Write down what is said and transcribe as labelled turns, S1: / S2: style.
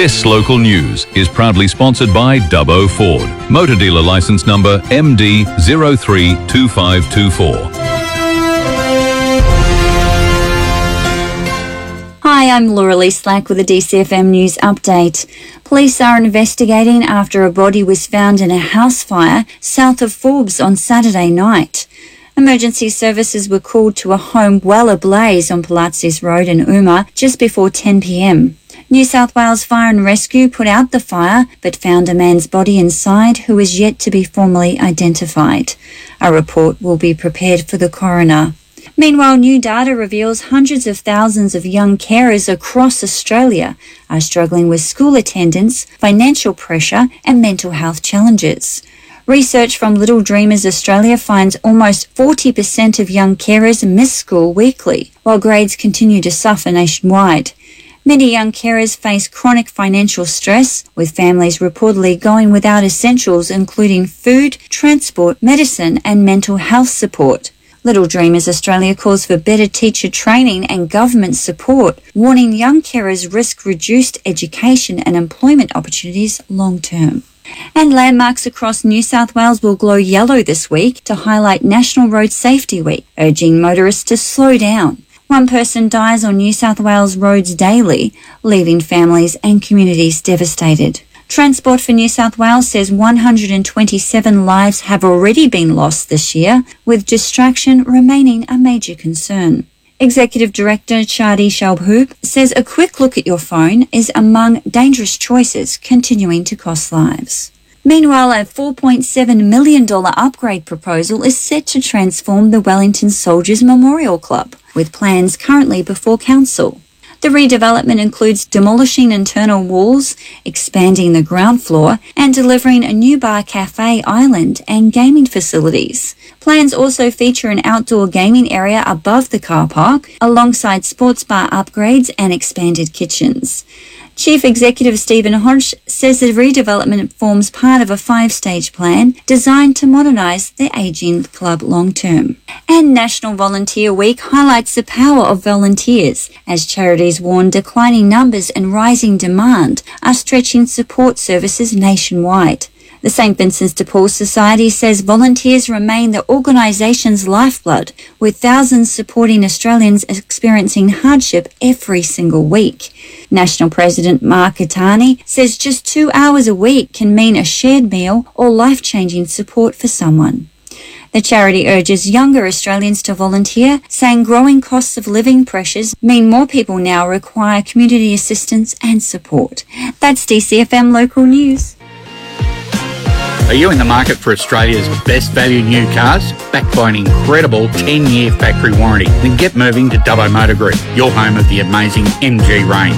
S1: This local news is proudly sponsored by Dubbo Ford. Motor dealer licence number MD032524.
S2: Hi, I'm Laura Lee Slack with a DCFM News update. Police are investigating after a body was found in a house fire south of Forbes on Saturday night. Emergency services were called to a home well ablaze on Palazzis Road in Uma just before 10 p.m. New South Wales Fire and Rescue put out the fire but found a man's body inside who is yet to be formally identified. A report will be prepared for the coroner. Meanwhile, new data reveals hundreds of thousands of young carers across Australia are struggling with school attendance, financial pressure and mental health challenges. Research from Little Dreamers Australia finds almost 40% of young carers miss school weekly, while grades continue to suffer nationwide. Many young carers face chronic financial stress, with families reportedly going without essentials including food, transport, medicine and mental health support. Little Dreamers Australia calls for better teacher training and government support, warning young carers risk reduced education and employment opportunities long term. And landmarks across New South Wales will glow yellow this week to highlight National Road Safety Week, urging motorists to slow down. One person dies on New South Wales roads daily, leaving families and communities devastated. Transport for New South Wales says 127 lives have already been lost this year, with distraction remaining a major concern. Executive Director Chadi Shalbhoop says a quick look at your phone is among dangerous choices continuing to cost lives. Meanwhile, a $4.7 million upgrade proposal is set to transform the Wellington Soldiers Memorial Club, with plans currently before Council. The redevelopment includes demolishing internal walls, expanding the ground floor, and delivering a new bar cafe island and gaming facilities. Plans also feature an outdoor gaming area above the car park, alongside sports bar upgrades and expanded kitchens. Chief Executive Stephen Hodge says the redevelopment forms part of a 5-stage plan designed to modernise the ageing club long term. And National Volunteer Week highlights the power of volunteers, as charities warn declining numbers and rising demand are stretching support services nationwide. The St Vincent de Paul Society says volunteers remain the organisation's lifeblood, with thousands supporting Australians experiencing hardship every single week. National President Mark Itani says just 2 hours a week can mean a shared meal or life-changing support for someone. The charity urges younger Australians to volunteer, saying growing costs of living pressures mean more people now require community assistance and support. That's DCFM Local News.
S3: Are you in the market for Australia's best value new cars, backed by an incredible 10-year factory warranty? Then get moving to Dubbo Motor Group, your home of the amazing MG range.